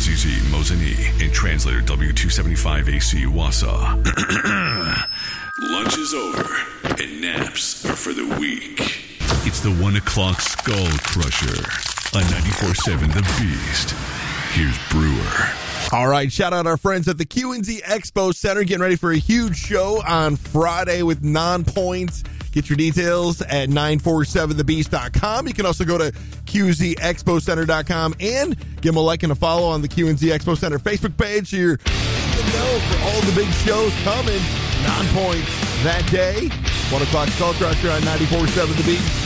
RZZ, Mozini, and translator W275AC Wausau. Lunch is over, and naps are for the weak. It's the 1 o'clock Skull Crusher on 94.7 The Beast. Here's Brewer. All right, shout out our friends at the QNZ Expo Center. Getting ready for a huge show on Friday with Non-Points. Get your details at 947thebeast.com. You can also go to qzexpocenter.com and give them a like and a follow on the QNZ Expo Center Facebook page so you're in the know for all the big shows coming. Non-Points that day. 1 o'clock Skull Crusher on 94.7 The Beast.